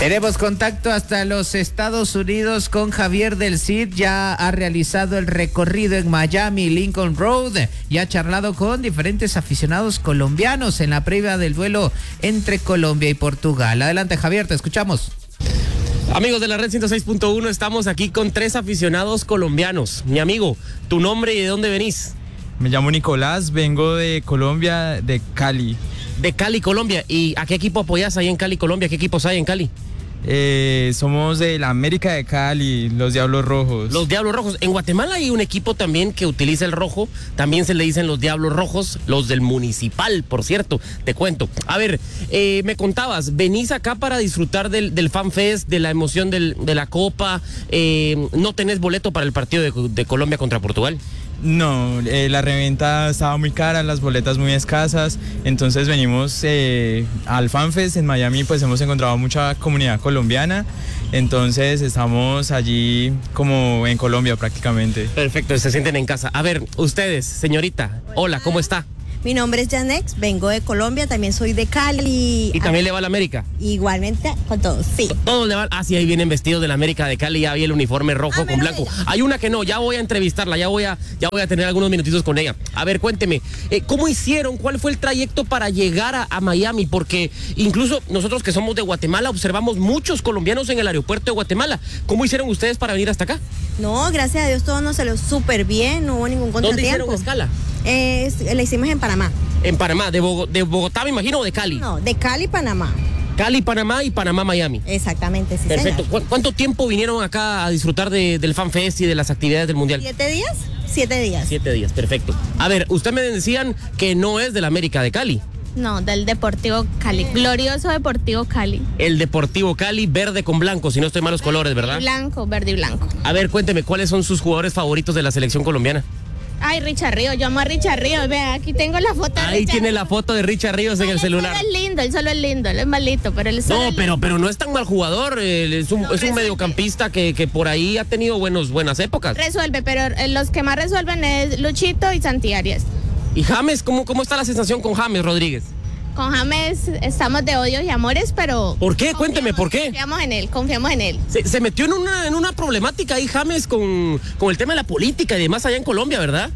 Tenemos contacto hasta los Estados Unidos con Javier del Cid. Ya ha realizado el recorrido en Miami, Lincoln Road, y ha charlado con diferentes aficionados colombianos en la previa del duelo entre Colombia y Portugal. Adelante, Javier, te escuchamos. Amigos de la Red 106.1, estamos aquí con 3 aficionados colombianos. Mi amigo, tu nombre y de dónde venís. Me llamo Nicolás, vengo de Colombia, de Cali. De Cali, Colombia. ¿Y a qué equipo apoyás ahí en Cali, Colombia? ¿Qué equipos hay en Cali? Somos de la América de Cali, los Diablos Rojos. Los Diablos Rojos. En Guatemala hay un equipo también que utiliza el rojo. También se le dicen los Diablos Rojos, los del Municipal, por cierto. Te cuento. A ver, me contabas, venís acá para disfrutar del Fan Fest, de la emoción de la Copa. ¿No tenés boleto para el partido de Colombia contra Portugal? No, la reventa estaba muy cara, las boletas muy escasas, entonces venimos al FanFest en Miami, pues hemos encontrado mucha comunidad colombiana, entonces estamos allí como en Colombia prácticamente. Perfecto, se sienten en casa. A ver, ustedes, señorita, hola, ¿cómo está? Mi nombre es Janex, vengo de Colombia, también soy de Cali. ¿Y también le va a la América? Igualmente con todos, sí. Todos le van. Ah, sí, ahí vienen vestidos de la América de Cali, ya vi el uniforme rojo con blanco. Hay una que no, ya voy a entrevistarla, ya voy a tener algunos minutitos con ella. A ver, cuénteme, ¿cómo hicieron? ¿Cuál fue el trayecto para llegar a Miami? Porque incluso nosotros que somos de Guatemala observamos muchos colombianos en el aeropuerto de Guatemala. ¿Cómo hicieron ustedes para venir hasta acá? No, gracias a Dios todo nos salió súper bien, no hubo ningún contratiempo. ¿Dónde hicieron escala? La hicimos en Panamá. En Panamá, de Bogotá me imagino, o de Cali. No, de Cali, Panamá. Cali, Panamá y Panamá, Miami. Exactamente, sí. Perfecto. Señor. ¿Cuánto tiempo vinieron acá a disfrutar del Fan Fest y de las actividades del Mundial? 7 días. 7 días. 7 días, perfecto. A ver, usted me decían que no es de la América de Cali. No, del Deportivo Cali. Glorioso Deportivo Cali. El Deportivo Cali, verde con blanco, si no estoy mal los colores, ¿verdad? Blanco, verde y blanco. A ver, cuénteme, ¿cuáles son sus jugadores favoritos de la selección colombiana? Ay, Richard Ríos, yo amo a Richard Ríos, vea, aquí tengo la foto de Ahí Richard tiene Ríos. la foto de Richard Ríos en el celular. Él solo es lindo, él es malito, pero él solo es lindo. Pero no es tan mal jugador, es un mediocampista que por ahí ha tenido buenas épocas. Resuelve, pero los que más resuelven es Luchito y Santi Arias. ¿Y James? ¿Cómo está la sensación con James Rodríguez? Con James estamos de odios y amores, pero... ¿Por qué? Cuénteme, ¿por qué? Confiamos en él. Se metió en una problemática ahí James con el tema de la política y demás allá en Colombia, ¿verdad?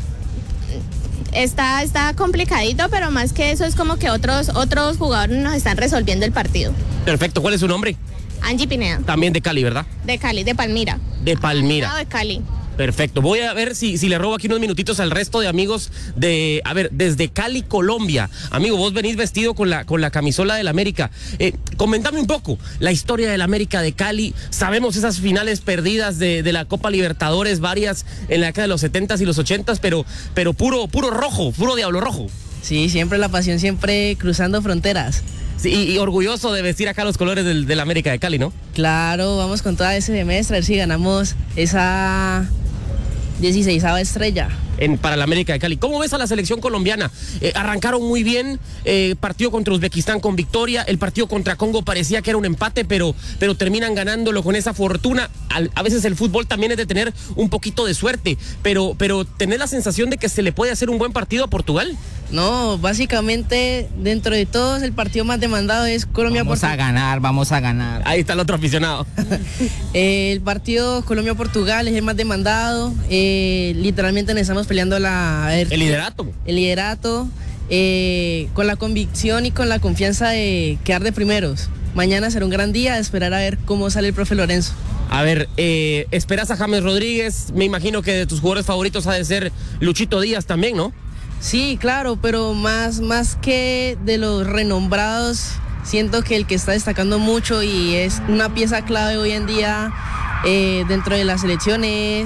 Está complicadito, pero más que eso es como que otros jugadores nos están resolviendo el partido. Perfecto, ¿cuál es su nombre? Angie Pineda. También de Cali, ¿verdad? De Cali, de Palmira. De Palmira. De Cali. Perfecto, voy a ver si le robo aquí unos minutitos al resto de amigos desde Cali, Colombia. Amigo, vos venís vestido con la camisola del América. Comentame un poco la historia del América de Cali. Sabemos esas finales perdidas de la Copa Libertadores, varias en la década de los 70s y los 80s, pero puro rojo, puro diablo rojo. Sí, siempre la pasión, siempre cruzando fronteras. Sí, y orgulloso de vestir acá los colores del América de Cali, ¿no? Claro, vamos con toda ese semestre, a ver si ganamos esa 16ª estrella. Para la América de Cali. ¿Cómo ves a la selección colombiana? Arrancaron muy bien, partido contra Uzbekistán con victoria, el partido contra Congo parecía que era un empate, pero terminan ganándolo con esa fortuna. A veces el fútbol también es de tener un poquito de suerte, pero ¿tenés la sensación de que se le puede hacer un buen partido a Portugal? No, básicamente dentro de todos el partido más demandado es Colombia-Portugal. Vamos a ganar. Ahí está el otro aficionado. El partido Colombia-Portugal es el más demandado, literalmente necesitamos peleando el liderato. El liderato, con la convicción y con la confianza de quedar de primeros. Mañana será un gran día, esperar a ver cómo sale el profe Lorenzo. A ver, esperas a James Rodríguez, me imagino que de tus jugadores favoritos ha de ser Luchito Díaz también, ¿no? Sí, claro, pero más que de los renombrados, siento que el que está destacando mucho y es una pieza clave hoy en día dentro de las selecciones,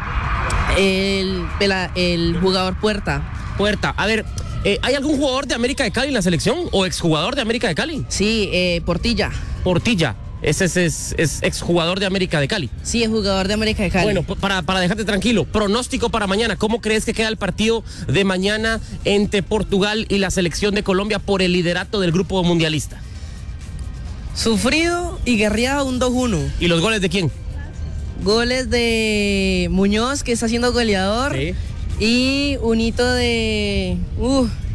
el jugador Puerta. A ver, ¿hay algún jugador de América de Cali en la selección o exjugador de América de Cali? Sí, Portilla. Ese es exjugador de América de Cali. Sí, es jugador de América de Cali. Bueno, para dejarte tranquilo, pronóstico para mañana. ¿Cómo crees que queda el partido de mañana entre Portugal y la selección de Colombia por el liderato del grupo mundialista? Sufrido y guerreado, un 2-1. ¿Y los goles de quién? Goles de Muñoz, que está siendo goleador. Sí. Y un hito de...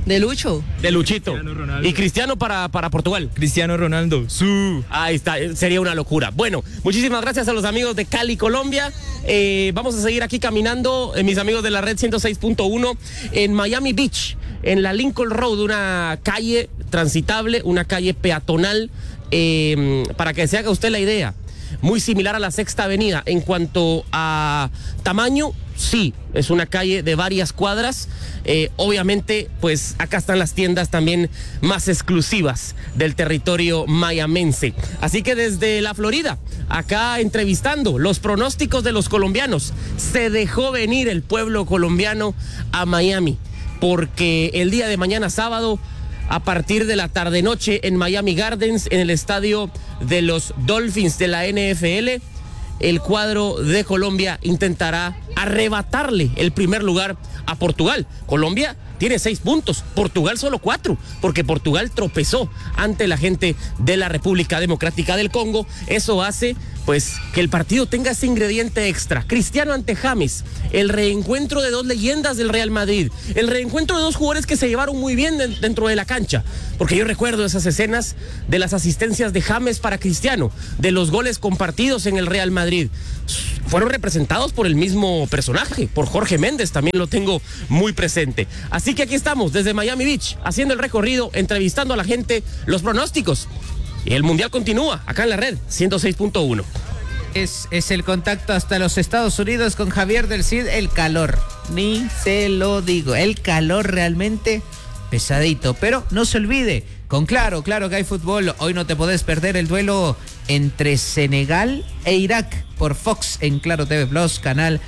De Lucho. De Luchito. Y Cristiano para Portugal. Cristiano Ronaldo. Ahí está, sería una locura. Bueno, muchísimas gracias a los amigos de Cali, Colombia. Vamos a seguir aquí caminando, mis amigos de la red 106.1 en Miami Beach, en la Lincoln Road, una calle transitable, una calle peatonal, para que se haga usted la idea. Muy similar a la Sexta Avenida en cuanto a tamaño. Sí, es una calle de varias cuadras. Obviamente, pues acá están las tiendas también más exclusivas del territorio mayamense. Así que desde la Florida, acá entrevistando los pronósticos de los colombianos. Se dejó venir el pueblo colombiano a Miami, porque el día de mañana sábado, a partir de la tarde-noche en Miami Gardens, en el estadio de los Dolphins de la NFL, el cuadro de Colombia intentará arrebatarle el primer lugar a Portugal. Colombia tiene 6 puntos, Portugal solo 4, porque Portugal tropezó ante la gente de la República Democrática del Congo. Eso hace, pues, que el partido tenga ese ingrediente extra. Cristiano ante James, el reencuentro de 2 leyendas del Real Madrid, el reencuentro de 2 jugadores que se llevaron muy bien dentro de la cancha, porque yo recuerdo esas escenas de las asistencias de James para Cristiano, de los goles compartidos en el Real Madrid. Fueron representados por el mismo personaje, por Jorge Méndez, también lo tengo muy presente. Así que aquí estamos desde Miami Beach, haciendo el recorrido, entrevistando a la gente, los pronósticos. Y el Mundial continúa, acá en la red 106.1. Es el contacto hasta los Estados Unidos con Javier del Cid. El calor, ni se lo digo, el calor realmente pesadito. Pero no se olvide, con Claro que hay fútbol. Hoy no te podés perder el duelo entre Senegal e Irak por Fox en Claro TV Plus, canal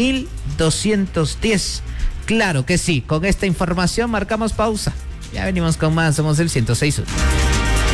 1210. Claro que sí, con esta información marcamos pausa. Ya venimos con más, somos el 106.1.